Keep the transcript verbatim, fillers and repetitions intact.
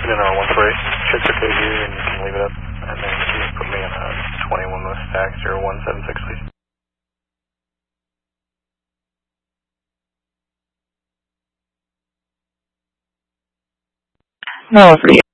And then on one four eight, check your page here and you can leave it up. And then you can put me on a twenty-one with stack zero one seven six, please. No, for you.